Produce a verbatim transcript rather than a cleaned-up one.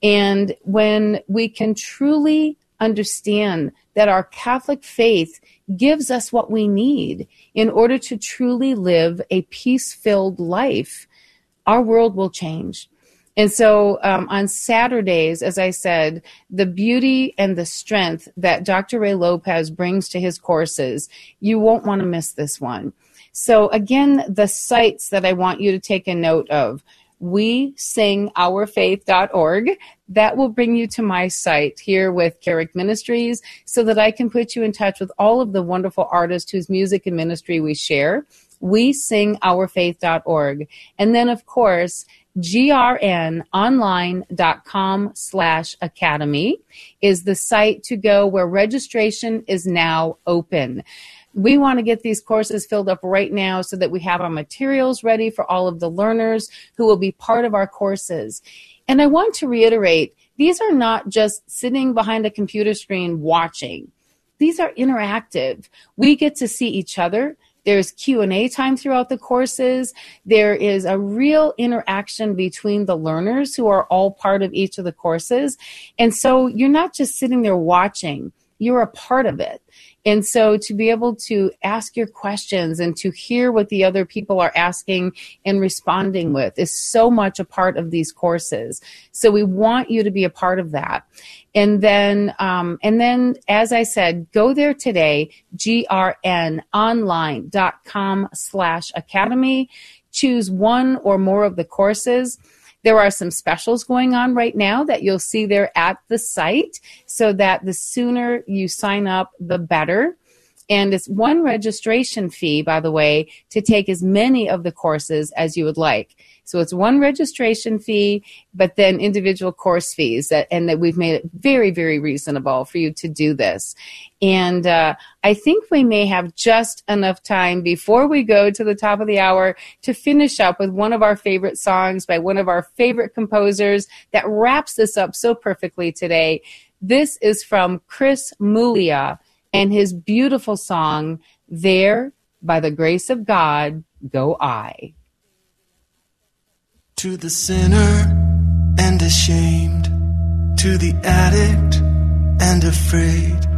And when we can truly understand that our Catholic faith gives us what we need in order to truly live a peace-filled life, our world will change. And so um, on Saturdays, as I said, the beauty and the strength that Doctor Ray Lopez brings to his courses, you won't want to miss this one. So again, the sites that I want you to take a note of, we sing our faith dot org. That will bring you to my site here with Carrick Ministries so that I can put you in touch with all of the wonderful artists whose music and ministry we share. we sing our faith dot org. And then, of course, grnonline.com slash academy is the site to go where registration is now open. We want to get these courses filled up right now so that we have our materials ready for all of the learners who will be part of our courses. And I want to reiterate, these are not just sitting behind a computer screen watching. These are interactive. We get to see each other. There's Q and A time throughout the courses. There is a real interaction between the learners who are all part of each of the courses. And so you're not just sitting there watching. You're a part of it. And so to be able to ask your questions and to hear what the other people are asking and responding with is so much a part of these courses. So we want you to be a part of that. And then, um, and then, as I said, go there today, grnonline.com slash academy. Choose one or more of the courses. There are some specials going on right now that you'll see there at the site so that the sooner you sign up, the better. And it's one registration fee, by the way, to take as many of the courses as you would like. So it's one registration fee, but then individual course fees, that, and that we've made it very, very reasonable for you to do this. And uh, I think we may have just enough time before we go to the top of the hour to finish up with one of our favorite songs by one of our favorite composers that wraps this up so perfectly today. This is from Chris Muglia and his beautiful song, There, by the Grace of God, Go I. To the sinner and ashamed, to the addict and afraid,